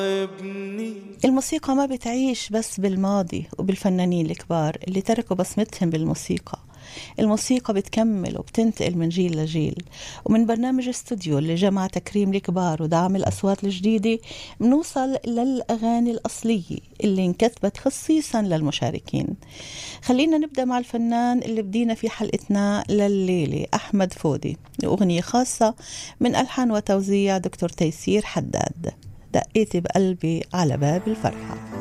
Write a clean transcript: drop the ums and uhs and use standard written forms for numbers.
الموسيقى ما بتعيش بس بالماضي وبالفنانين الكبار اللي تركوا بصمتهم بالموسيقى. الموسيقى بتكمل وبتنتقل من جيل لجيل، ومن برنامج استوديو اللي جمع تكريم الكبار ودعم الأصوات الجديدة بنوصل للأغاني الأصلية اللي انكتبت خصيصا للمشاركين. خلينا نبدأ مع الفنان اللي بدينا في حلقتنا لليلة، أحمد فودي، أغنية خاصة من ألحان وتوزيع دكتور تيسير حداد، دقيتي بقلبي على باب الفرحة.